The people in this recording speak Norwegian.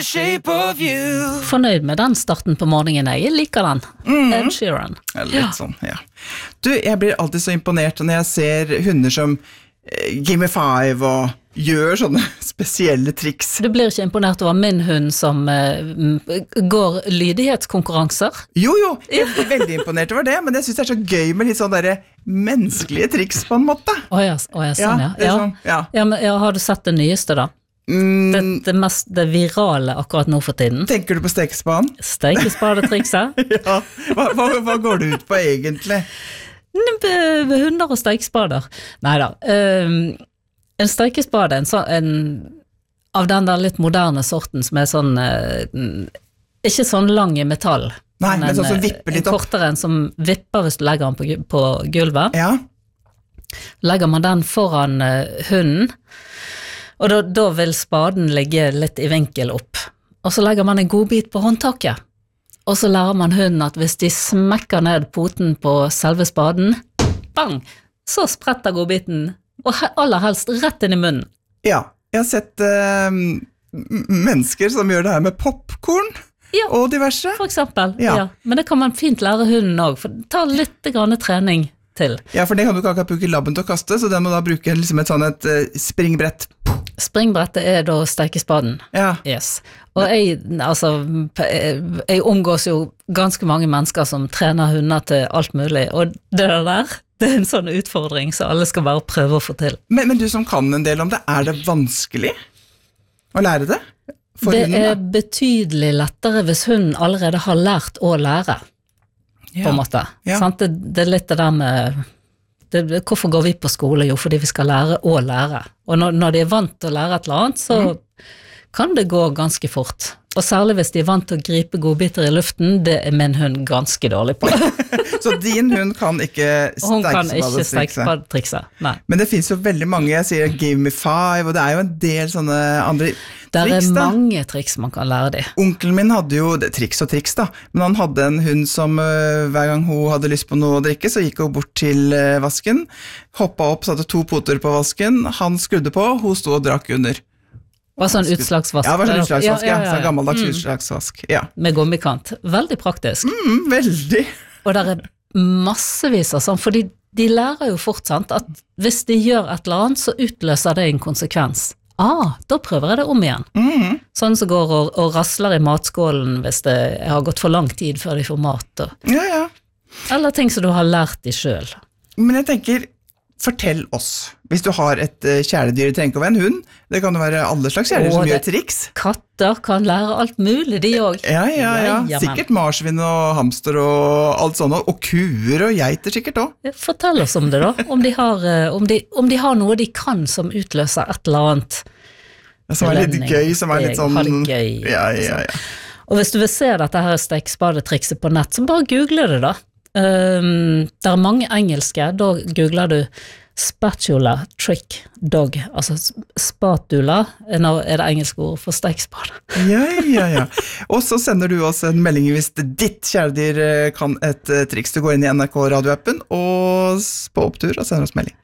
shape of you. Fornøyd med den starten på morgenen, jeg liker den. Ed Sheeran. Litt sånn, ja. Du, jeg blir alltid så imponert når jeg ser hunder som Give me 5 og gjør sånne spesielle triks. Du blir ikke imponert over min hund som går lydighetskonkurranser? Jo, jeg blir veldig imponert over det, men jeg synes det er så gøy med litt sånn der menneskelige triks på en måte. Åja, sånn, ja. Men har du sett det nyeste da? Det virale akkurat nå for tiden. Tenker du på stekespaden? Stekespadetrikset? Ja, hva går det ut på egentlig? Hunder og stekespader. Neida, en stekespade, av den der litt moderne sorten som er sånn, ikke sånn lang i metall. Nei, men sånn som vipper litt opp. En kortere en som vipper hvis du legger den på gulvet. Ja. Legger man den foran hunden, og da vil spaden ligge litt i vinkel opp. Og så legger man en god bit på håndtaket. Og så lærer man hunden at hvis de smekker ned poten på selve spaden, bang, så spretter godbiten, og aller helst rett inn i munnen. Ja, jeg har sett mennesker som gjør det her med popcorn og diverse. For eksempel, ja. Men det kan man fint lære hunden også, for det tar litt grann trening til. Ja, for det kan du ikke bruke labben til å kaste, så den må da bruke liksom et springbrett. Springbrettet er da stekespaden. Ja. Yes. Og jeg omgås jo ganske mange mennesker som trener hunder til alt mulig, og det der, det er en sånn utfordring, så alle skal bare prøve å få til. Men du som kan en del om det, er det vanskelig å lære det? For det hunden, er betydelig lettere hvis hunden allerede har lært å lære, på en måte. Ja. Det er litt det der med... Hvorfor går vi på skole? Jo, fordi vi skal lære å lære. Og når de er vant til å lære et eller annet, så kan det gå ganske fort. Og særlig hvis de er vant til å gripe godbiter i luften, det er min hund ganske dårlig på. Så din hund kan ikke Hun kan ikke stekespadetrikse, nei. Men det finnes jo veldig mange, jeg sier give me 5, og det er jo en del sånne andre der triks da. Det er mange triks man kan lære de. Onkelen min hadde jo, triks og triks da, men han hadde en hund som hver gang hun hadde lyst på noe å drikke, så gikk hun bort til vasken, hoppet opp, satte 2 poter på vasken, han skrudde på, hun stod og drakk under. Og sånn utslagsvask. Ja, det var sånn utslagsvask, ja. Sånn gammeldags utslagsvask, ja. Med gummikant. Veldig praktisk. Veldig. Og der er massevis av sånn, fordi de lærer jo fort, sant, at hvis de gjør et eller annet, så utløser det en konsekvens. Da prøver jeg det om igjen. Sånn som går og rasler i matskålen hvis det har gått for lang tid før de får mat. Ja. Eller ting som du har lært de selv. Men jeg tenker, fortell oss, hvis du har et kjæledyr, det trenger ikke å være en hund, det kan jo være alle slags kjæledyr som gjør triks. Katter kan lære alt mulig, de også. Ja. Sikkert marsvin og hamster og alt sånt, og kuer og geiter sikkert også. Fortell oss om det da, om de har noe de kan som utløser et eller annet. Som er litt gøy, som er litt sånn... Ja. Og hvis du vil se dette her stekespadetrikset på nett, så bare google det da. Det er mange engelske, da googler du spatula trick dog, altså spatula er det engelske ord for stekespade. Ja. Og så sender du oss en melding hvis ditt kjæledyr kan et triks. Du går inn i NRK radioappen og på opptur og sender oss melding.